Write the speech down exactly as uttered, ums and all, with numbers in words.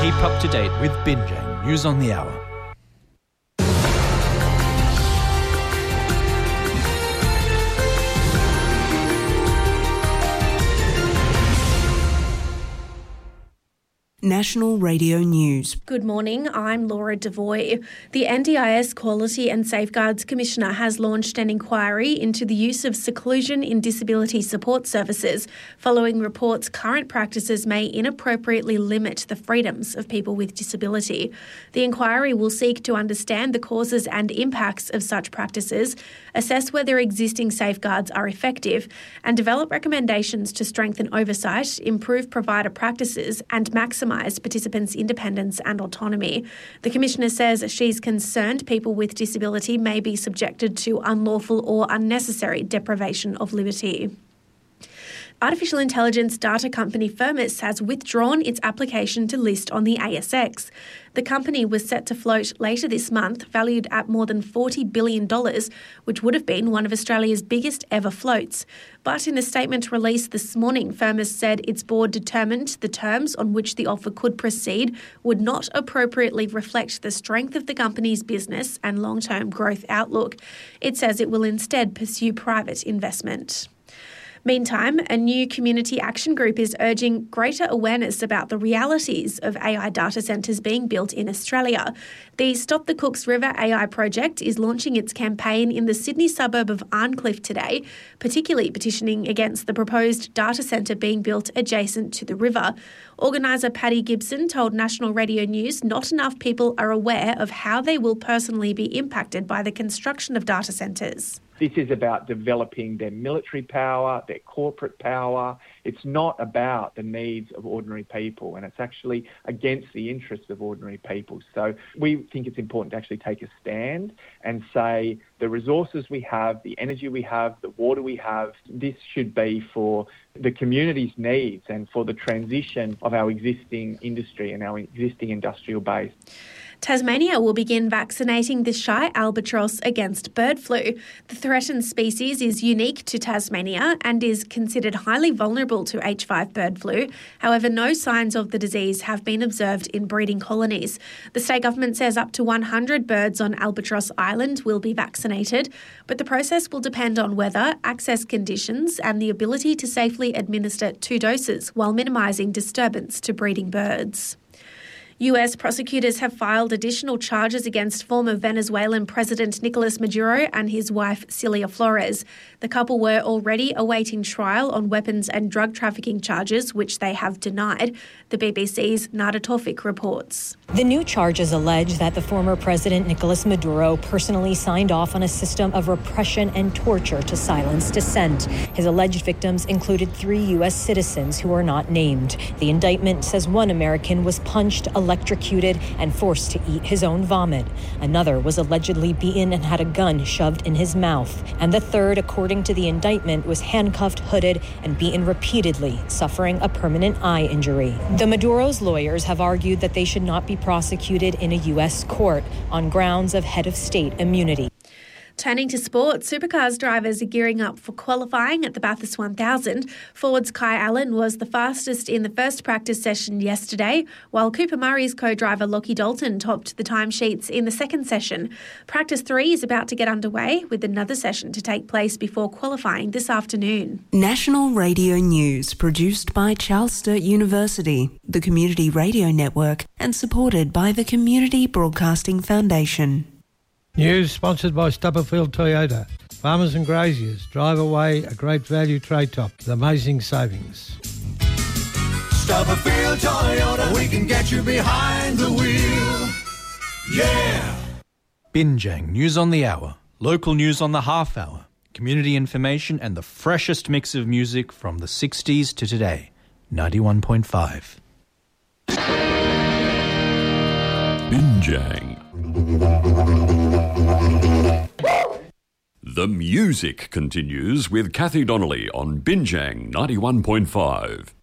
Keep up to date with Binjang News on the Hour. National Radio News. Good morning, I'm Laura Devoy. The N D I S Quality and Safeguards Commissioner has launched an inquiry into the use of seclusion in disability support services, following reports current practices may inappropriately limit the freedoms of people with disability. The inquiry will seek to understand the causes and impacts of such practices, assess whether existing safeguards are effective, and develop recommendations to strengthen oversight, improve provider practices, and maximise participants' independence and autonomy. The Commissioner says she's concerned people with disability may be subjected to unlawful or unnecessary deprivation of liberty. Artificial intelligence data company Firmus has withdrawn its application to list on the A S X. The company was set to float later this month, valued at more than forty billion dollars, which would have been one of Australia's biggest ever floats. But in a statement released this morning, Firmus said its board determined the terms on which the offer could proceed would not appropriately reflect the strength of the company's business and long-term growth outlook. It says it will instead pursue private investment. Meantime, a new community action group is urging greater awareness about the realities of A I data centres being built in Australia. The Stop the Cooks River A I project is launching its campaign in the Sydney suburb of Arncliffe today, particularly petitioning against the proposed data centre being built adjacent to the river. Organiser Paddy Gibson told National Radio News not enough people are aware of how they will personally be impacted by the construction of data centres. This is about developing their military power, their corporate power. It's not about the needs of ordinary people, and it's actually against the interests of ordinary people. So we think it's important to actually take a stand and say the resources we have, the energy we have, the water we have, this should be for the community's needs and for the transition of our existing industry and our existing industrial base. Tasmania will begin vaccinating the shy albatross against bird flu. The threatened species is unique to Tasmania and is considered highly vulnerable to H five bird flu. However, no signs of the disease have been observed in breeding colonies. The state government says up to one hundred birds on Albatross Island will be vaccinated, but the process will depend on weather, access conditions, and the ability to safely administer two doses while minimising disturbance to breeding birds. U S prosecutors have filed additional charges against former Venezuelan President Nicolas Maduro and his wife Celia Flores. The couple were already awaiting trial on weapons and drug trafficking charges, which they have denied. The B B C's Nada Tawfik reports. The new charges allege that the former president Nicolas Maduro personally signed off on a system of repression and torture to silence dissent. His alleged victims included three U S citizens who are not named. The indictment says one American was punched, electrocuted, and forced to eat his own vomit. Another was allegedly beaten and had a gun shoved in his mouth. And the third, according to the indictment, was handcuffed, hooded, and beaten repeatedly, suffering a permanent eye injury. The Maduro's lawyers have argued that they should not be prosecuted in a U S court on grounds of head of state immunity. Turning to sport, supercars drivers are gearing up for qualifying at the Bathurst one thousand. Ford's Kai Allen was the fastest in the first practice session yesterday, while Cooper Murray's co-driver Lockie Dalton topped the timesheets in the second session. Practice three is about to get underway, with another session to take place before qualifying this afternoon. National Radio News, produced by Charles Sturt University, the Community Radio Network, and supported by the Community Broadcasting Foundation. News sponsored by Stubberfield Toyota. Farmers and graziers, drive away a great value trade top with amazing savings. Stubberfield Toyota, we can get you behind the wheel. Yeah! Binjang News on the Hour, local news on the half hour, community information and the freshest mix of music from the sixties to today. ninety-one point five. Binjang. The music continues with Kathy Donnelly on Binjang ninety-one point five.